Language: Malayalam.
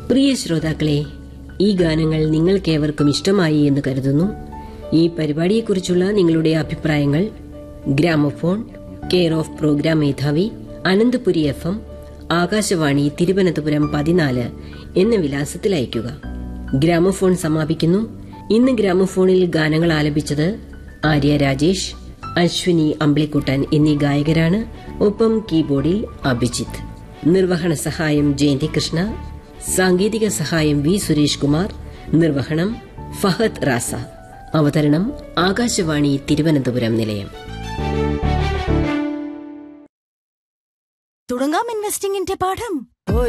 പ്രിയ ശ്രോതാക്കളെ, ഈ ഗാനങ്ങൾ നിങ്ങൾക്കേവർക്കും ഇഷ്ടമായി എന്ന് കരുതുന്നു. ഈ പരിപാടിയെക്കുറിച്ചുള്ള നിങ്ങളുടെ അഭിപ്രായങ്ങൾ ഗ്രാമഫോൺ, കെയർ ഓഫ് പ്രോഗ്രാം മേധാവി, അനന്തപുരി FM, ആകാശവാണി തിരുവനന്തപുരം 14 എന്ന വിലാസത്തിൽ അയയ്ക്കുക. ഗ്രാമഫോൺ സമാപിക്കുന്നു. ഇന്ന് ഗ്രാമഫോണിൽ ഗാനങ്ങൾ ആലപിച്ചത് ആര്യ രാജേഷ്, അശ്വിനി അമ്പിളിക്കുട്ടൻ എന്നീ ഗായകരാണ്. ഒപ്പം കീബോർഡിൽ അഭിജിത്ത്. നിർവഹണ സഹായം ജയന്തി കൃഷ്ണ, സാങ്കേതിക സഹായം വി സുരേഷ് കുമാർ, നിർവഹണം ഫഹദ് റാസ. അവതരണം ആകാശവാണി തിരുവനന്തപുരം നിലയം. തുടങ്ങാം ഇൻവെസ്റ്റിംഗിന്റെ പാഠം.